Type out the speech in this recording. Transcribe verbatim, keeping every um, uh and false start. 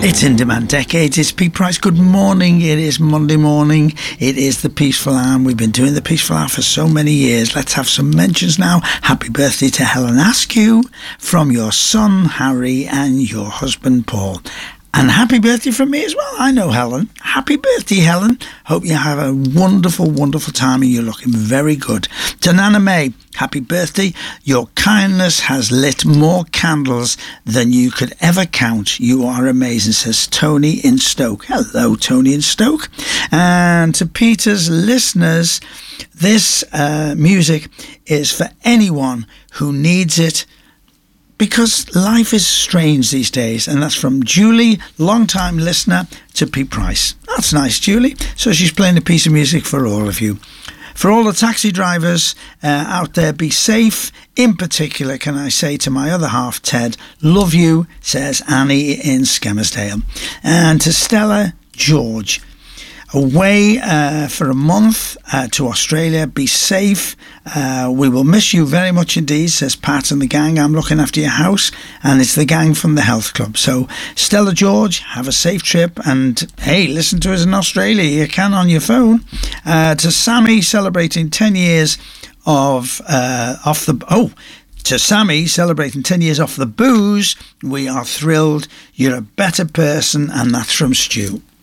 It's In Demand Decades. It's Pete Price. Good morning. It is Monday morning. It is the Peaceful Hour. We've been doing the Peaceful Hour for so many years. Let's have some mentions now. Happy birthday to Helen Askew from your son Harry and your husband Paul. And happy birthday from me as well. I know Helen. Happy birthday, Helen. Hope you have a wonderful, wonderful time and you're looking very good. To Nana May, happy birthday. Your kindness has lit more candles than you could ever count. You are amazing, says Tony in Stoke. Hello, Tony in Stoke. And to Peter's listeners, this uh, music is for anyone who needs it, because life is strange these days. And that's from Julie, long-time listener to Pete Price. That's nice, Julie. So she's playing a piece of music for all of you. For all the taxi drivers uh, out there, be safe. In particular, can I say to my other half, Ted, love you, says Annie in Skelmersdale. And to Stella George, away uh, for a month uh, to Australia. Be safe. Uh, we will miss you very much indeed, says Pat and the gang. I'm looking after your house, and it's the gang from the health club. So Stella George, have a safe trip, and hey, listen to us in Australia. You can on your phone. Uh, to Sammy, celebrating ten years of uh, off the oh. To Sammy, celebrating ten years off the booze. We are thrilled. You're a better person, and that's from Stu.